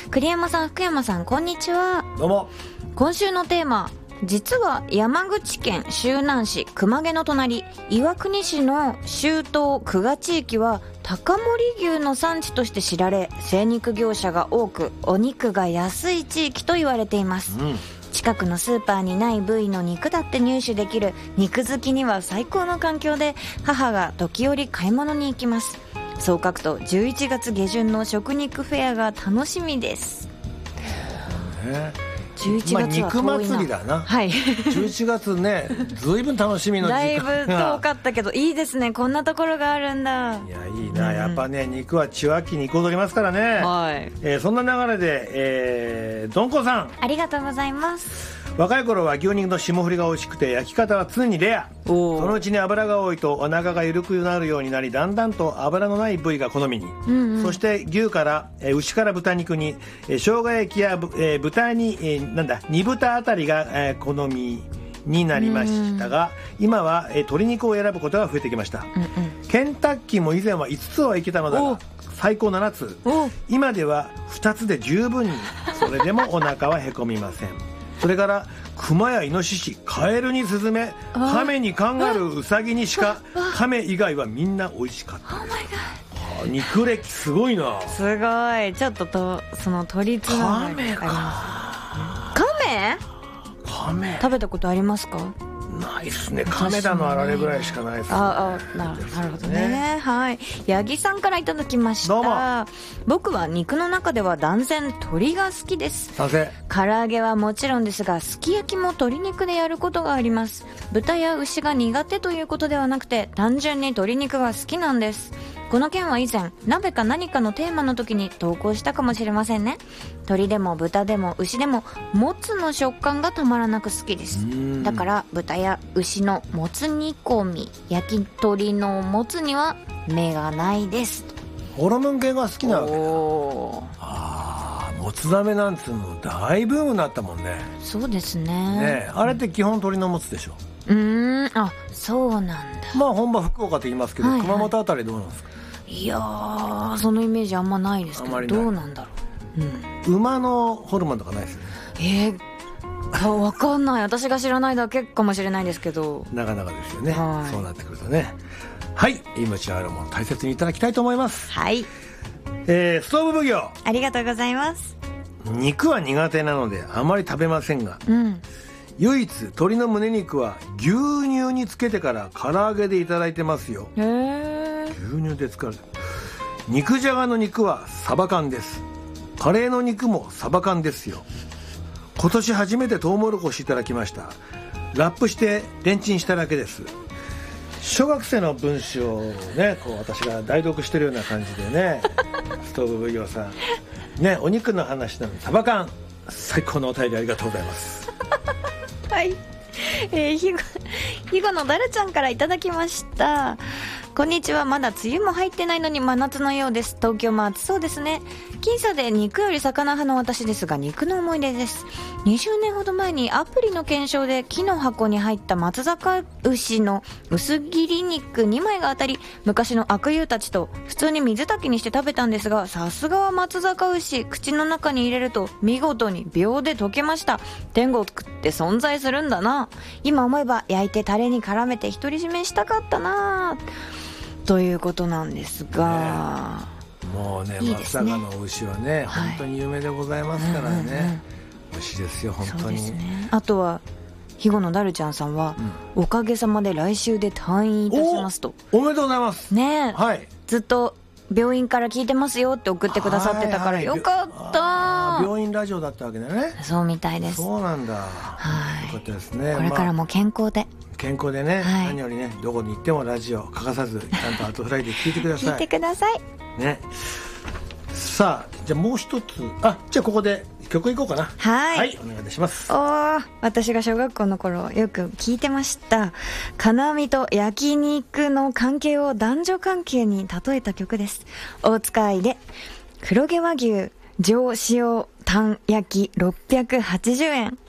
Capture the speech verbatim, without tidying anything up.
栗山さん、福山さん、こんにちは。 どうも。 今週のテーマ、実は山口県周南市熊毛の隣岩国市の周東久我地域は高森牛の産地として知られ、精肉業者が多くお肉が安い地域と言われています、うん、近くのスーパーにない部位の肉だって入手できる肉好きには最高の環境で、母が時折買い物に行きます。そう書くとじゅういちがつ下旬の食肉フェアが楽しみです。 ね、 じゅういちがつは遠いな、 まあ、肉祭りだな。 はいじゅういちがつね、ずいぶん楽しみの時間だいぶ遠かったけどいいですね、こんなところがあるんだ。 いやいいな、うん、やっぱね肉は血秋に彩りますからね、はいえー、そんな流れで、えー、どんこさんありがとうございます。 若い頃は牛肉の霜降りが美味しくて焼き方は常にレア。そのうちに脂が多いとお腹が緩くなるようになり、だんだんと脂のない部位が好みに、うんうん、そして牛から、えー、牛から豚肉に、えー、生姜焼きや、えー、豚に、えー、なんだ煮豚あたりが、えー、好みになりましたが、今は、えー、鶏肉を選ぶことが増えてきました、うんうん、ケンタッキーも以前はいつつはいけたのだが最高ななつ、今ではふたつで十分に。それでもお腹はへこみません。それからクマやイノシシ、カエルにスズメ、カメにカンガルー、ウサギにシカ、カメ以外はみんな美味しかったです。Oh、肉歴すごいな。 すごい。ちょっととその鳥つながりあります。カメ？ カメ食べたことありますか？ ないですね。カメダのあられぐらいしかないですね。 ああ、なるほどね。はい。八木さんからいただきました。 どうも。 僕は肉の中では断然鶏が好きです。 させ。 唐揚げはもちろんですが、すき焼きも鶏肉でやることがあります。豚や牛が苦手ということではなくて、単純に鶏肉が好きなんです。この件は以前鍋か何かのテーマの時に投稿したかもしれませんね。鶏でも豚でも牛でももつの食感がたまらなく好きです。だから豚や牛のもつ煮込み、焼き鳥のもつには目がないです。 ホルモン系が好きなわけだ。ああ、もつ鍋なんつうの大ブームになったもんね。 そうですね。 ねえ、あれって基本鶏のもつでしょ。 うーん、あ、そうなんだ。 まあ本場福岡って言いますけど、はいはい、熊本あたりどうなんですか？ いやー、そのイメージあんまないですけど、どうなんだろう、うん、馬のホルモンとかないですよね。 えー、わかんない。私が知らないだけかもしれないですけど、 なかなかですよね、はい、そうなってくるとね。はい、命あるもの大切にいただきたいと思います。 はい、 えー、ストーブ奉行ありがとうございます。 肉は苦手なのであまり食べませんが、うん、唯一鶏の胸肉は牛乳につけてから唐揚げでいただいてますよ。へー、牛乳で使う。肉じゃがの肉はサバ缶です。カレーの肉もサバ缶ですよ。今年初めてトウモロコシいただきました。ラップしてレンチンしただけです。小学生の文章をね、こう私が代読してるような感じでねストーブ奉行さんね、お肉の話なのにサバ缶、最高のお便りありがとうございますはい、えー、ひごひごのだるちゃんからいただきました。こんにちは。まだ梅雨も入ってないのに真夏のようです。東京も暑そうですね。僅差で肉より魚派の私ですが、肉の思い出です。にじゅうねんほど前にアプリの検証で木の箱に入った松坂牛の薄切り肉にまいが当たり、昔の悪友たちと普通に水炊きにして食べたんですが、さすがは松坂牛、口の中に入れると見事に秒で溶けました。天国って存在するんだな。今思えば焼いてタレに絡めて独り占めしたかったなということなんですが、 ね、もうね、いいですね、松坂の牛はね、はい、本当に有名でございますからね、うんうんうん、美味しいですよ本当に。そうですね。 あとは肥後のだるちゃんさんは、うん、おかげさまで来週で退院いたしますと。 お, おめでとうございますね、 はい、 ずっと病院から聞いいてますよって送ってくださってたから、よかった。 病院ラジオだったわけだね。 そうみたいです。 そうなんだ、 はい、 よかったですね。 これからも健康で、まあ、健康でね、はい、何よりね、どこに行ってもラジオ欠かさずちゃんとアトフライで聞いてください聞いてくださいね。さあ、じゃあもう一つ、あ、じゃあここで曲いこうかな。 はい、 はい、お願いいたします。 おー、私が小学校の頃よく聞いてました。金網と焼肉の関係を男女関係に例えた曲です。大塚愛で黒毛和牛上塩タン焼きろっぴゃくはちじゅうえん。